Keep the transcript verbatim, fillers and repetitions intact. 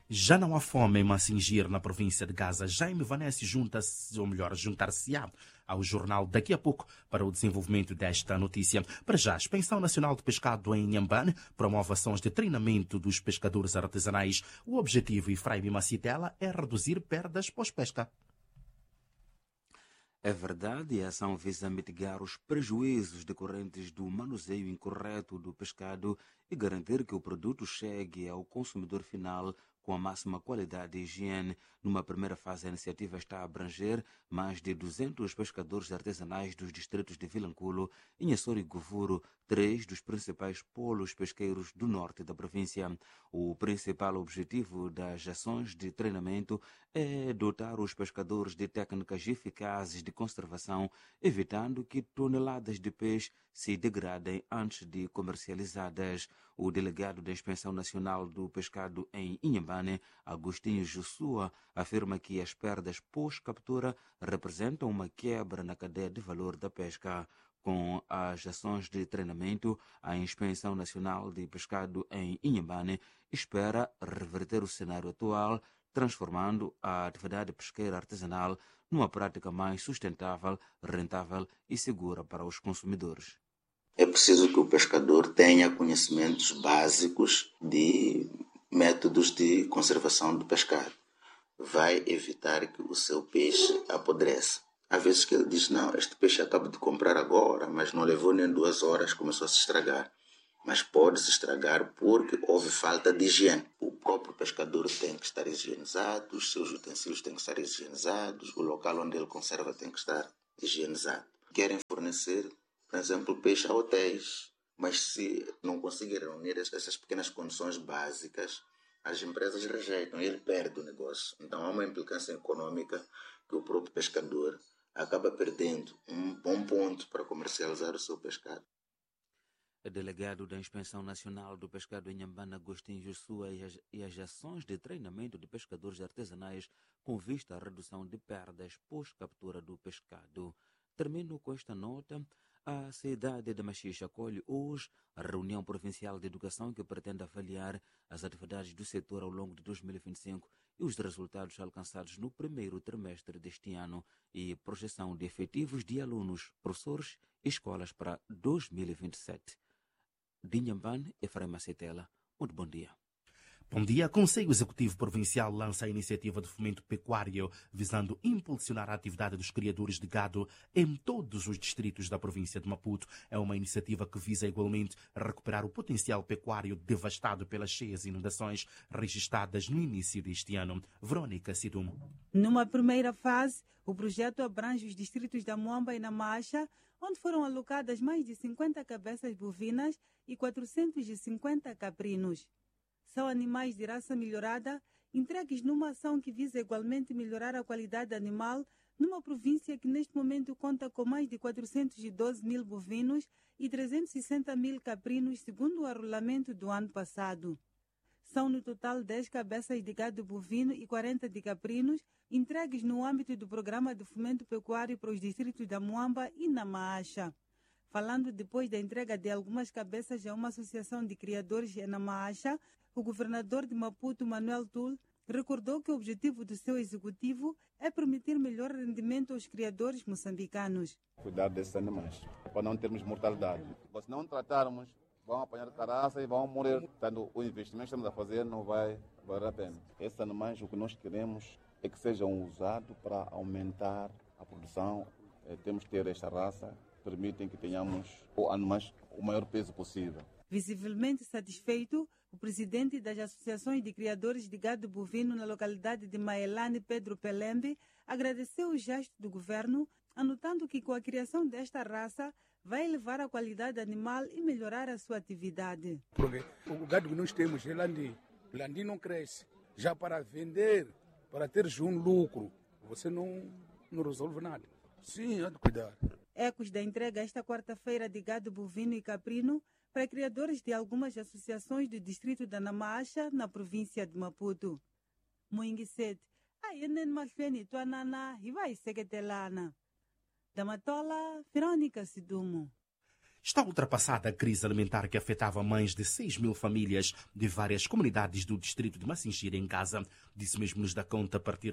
Já não há fome em Massingir, na província de Gaza. Jaime Vanessa junta-se, ou melhor, juntar-se-á ao jornal daqui a pouco para o desenvolvimento desta notícia. Para já, a Inspeção Nacional de Pescado em Inhambane promove ações de treinamento dos pescadores artesanais. O objetivo, Efraim Macitela, é reduzir perdas pós-pesca. É verdade, a ação visa mitigar os prejuízos decorrentes do manuseio incorreto do pescado e garantir que o produto chegue ao consumidor final com a máxima qualidade e higiene. Numa primeira fase, a iniciativa está a abranger mais de duzentos pescadores artesanais dos distritos de Vilanculo, Inhassoro e Govuro, três dos principais polos pesqueiros do norte da província. O principal objetivo das ações de treinamento é dotar os pescadores de técnicas eficazes de conservação, evitando que toneladas de peixe se degradem antes de comercializadas. O delegado da Inspeção Nacional do Pescado em Inhambane, Agostinho Jossua, afirma que as perdas pós-captura representam uma quebra na cadeia de valor da pesca. Com as ações de treinamento, a Inspeção Nacional de Pescado em Inhambane espera reverter o cenário atual, transformando a atividade pesqueira artesanal numa prática mais sustentável, rentável e segura para os consumidores. É preciso que o pescador tenha conhecimentos básicos de métodos de conservação do pescado. Vai evitar que o seu peixe apodreça. Às vezes que ele diz, não, este peixe acabo de comprar agora, mas não levou nem duas horas, começou a se estragar. Mas pode se estragar porque houve falta de higiene. O próprio pescador tem que estar higienizado, os seus utensílios têm que estar higienizados, o local onde ele conserva tem que estar higienizado. Querem fornecer, por exemplo, peixe a hotéis, mas se não conseguirem reunir essas pequenas condições básicas, as empresas rejeitam e ele perde o negócio. Então há uma implicância econômica que o próprio pescador acaba perdendo um bom ponto para comercializar o seu pescado. O delegado da Inspeção Nacional do Pescado em Inhambane, Agostinho Jossua, e as, e as ações de treinamento de pescadores artesanais com vista à redução de perdas pós-captura do pescado. Termino com esta nota. A cidade de Machixe acolhe hoje a reunião provincial de educação que pretende avaliar as atividades do setor ao longo de dois mil e vinte e cinco e os resultados alcançados no primeiro trimestre deste ano e projeção de efetivos de alunos, professores e escolas para dois mil e vinte e sete. De Inhambane, Efraim Macetela. Muito bom dia. Bom dia. O Conselho Executivo Provincial lança a iniciativa de fomento pecuário visando impulsionar a atividade dos criadores de gado em todos os distritos da província de Maputo. É uma iniciativa que visa igualmente recuperar o potencial pecuário devastado pelas cheias e inundações registradas no início deste ano. Verônica Sidum. Numa primeira fase, o projeto abrange os distritos da Moamba e Namacha, onde foram alocadas mais de cinquenta cabeças bovinas e quatrocentos e cinquenta caprinos. São animais de raça melhorada, entregues numa ação que visa igualmente melhorar a qualidade animal numa província que neste momento conta com mais de quatrocentos e doze mil bovinos e trezentos e sessenta mil caprinos, segundo o arrolamento do ano passado. São no total dez cabeças de gado bovino e quarenta de caprinos, entregues no âmbito do Programa de Fomento Pecuário para os distritos da Moamba e Namaacha. Falando depois da entrega de algumas cabeças a uma associação de criadores em Namaacha, o governador de Maputo, Manuel Tul, recordou que o objetivo do seu executivo é permitir melhor rendimento aos criadores moçambicanos. Cuidar desses animais, para não termos mortalidade. Se não tratarmos, vão apanhar caraça e vão morrer. Portanto, o investimento que estamos a fazer não vai valer a pena. Esses animais, o que nós queremos é que sejam usados para aumentar a produção. É, temos que ter esta raça, permitem que tenhamos animais o maior peso possível. Visivelmente satisfeito, o presidente das associações de criadores de gado bovino na localidade de Maelane, Pedro Pelembe, agradeceu o gesto do governo, anotando que com a criação desta raça vai elevar a qualidade animal e melhorar a sua atividade. Porque o gado que nós temos é landi, landi não cresce. Já para vender, para ter um lucro, você não, não resolve nada. Sim, há de cuidar. Ecos da entrega esta quarta-feira de gado bovino e caprino para criadores de algumas associações do distrito da Namacha, na província de Maputo. Moinguisete, aí nem malfeni tua nana e vai sequetelana. Da Matola, Verônica Sidumo. Está ultrapassada a crise alimentar que afetava mais de seis mil famílias de várias comunidades do distrito de Massinchira, em Gaza. Disse mesmo nos da conta a partir